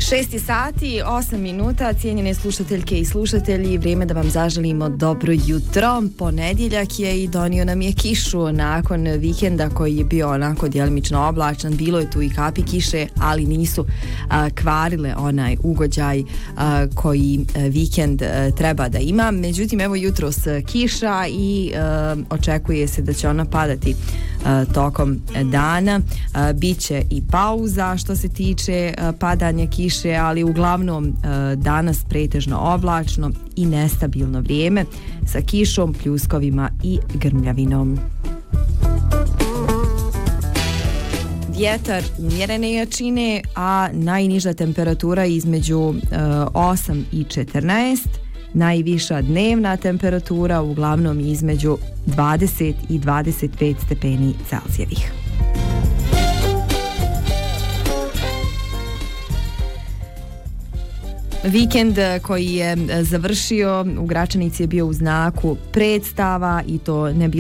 6 sati, 8 minuta, cijenjene slušateljke i slušatelji, vrijeme da vam zaželimo dobro jutro. Ponedjeljak je i donio nam je kišu nakon vikenda koji je bio onako djelimično oblačan. Bilo je tu i kapi kiše, ali nisu kvarile onaj ugođaj koji vikend treba da ima. Međutim, evo jutros kiša i očekuje se da će ona padati tokom dana. Biće i pauza što se tiče padanja kiše, ali uglavnom danas pretežno oblačno i nestabilno vrijeme sa kišom, pljuskovima i grmljavinom. Vjetar umjerene jačine, a najniža temperatura između 8 i 14. Najviša dnevna temperatura uglavnom između 20 i 25 stepeni Celzijevih. Vikend koji je završio u Gračanici je bio u znaku predstava i to ne bilo